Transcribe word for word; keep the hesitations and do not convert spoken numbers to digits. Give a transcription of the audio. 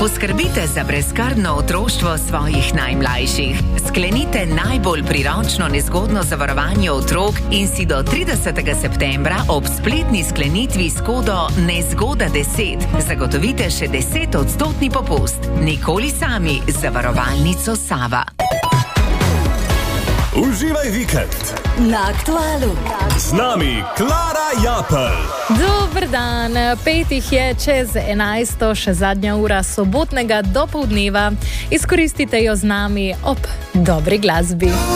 Poskrbite za brezskrbno otroštvo svojih najmlajših. Sklenite najbolj priročno nezgodno zavarovanje otrok in si do tridesetega septembra ob spletni sklenitvi s kodo nezgoda deset zagotovite še deset odstotni popust. Nikoli sami z zavarovalnico Sava. Uživaj vikend na Aktualu. Z nami Klara Japelj. Dober dan, petih je čez enajsto, še zadnja ura sobotnega dopoldneva. Izkoristite jo z nami ob dobri glasbi.